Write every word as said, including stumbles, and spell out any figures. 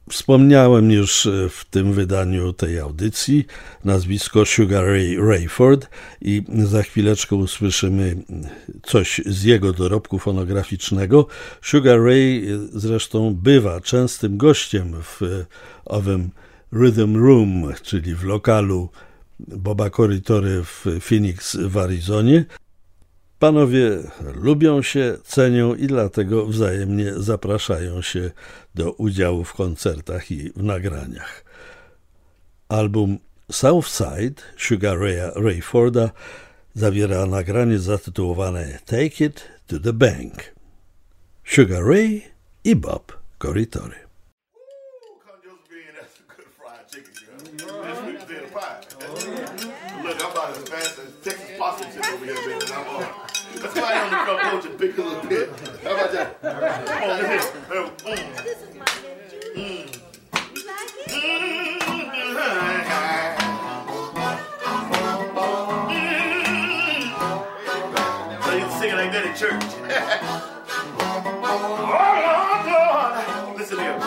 Wspomniałem już w tym wydaniu tej audycji nazwisko Sugar Ray Rayford i za chwileczkę usłyszymy coś z jego dorobku fonograficznego. Sugar Ray zresztą bywa częstym gościem w owym Rhythm Room, czyli w lokalu Boba Corritory w Phoenix w Arizonie. Panowie lubią się, cenią i dlatego wzajemnie zapraszają się do udziału w koncertach i w nagraniach. Album Southside Sugar Raya Rayforda zawiera nagranie zatytułowane Take It to the Bank. Sugar Ray i Bob Corritory. That's why I on the front porch and pick a little bit. How about that? Come on, listen. Mm. This is my new mm. You like it? Mm. So you can sing it like that in church. Oh, Lord, Lord. Listen here.